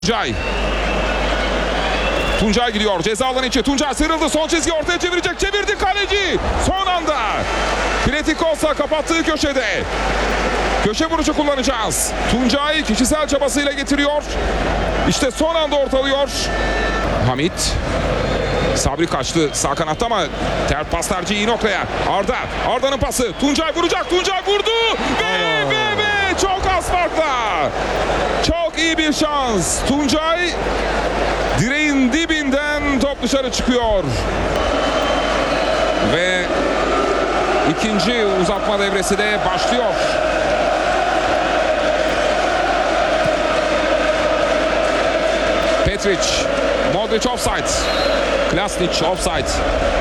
Tuncay. Tuncay gidiyor ceza alanı içi. Tuncay sıyrıldı. Son çizgi ortaya çevirecek. Çevirdi kaleci. Son anda. Pletikosa kapattığı köşede. Köşe vuruşu kullanacağız. Tuncay kişisel çabasıyla getiriyor. İşte son anda ortalıyor. Hamit. Sabri kaçtı sağ kanatta ama pas tercihi iyi noktaya. Arda. Arda'nın pası. Tuncay vuracak. Tuncay vurdu. Ve çok az farkla. Çok iyi bir şans. Tuncay direğin dibinden top dışarı çıkıyor. Ve ikinci uzatma devresi de başlıyor. Petric. Modric offside. Klasnic offside.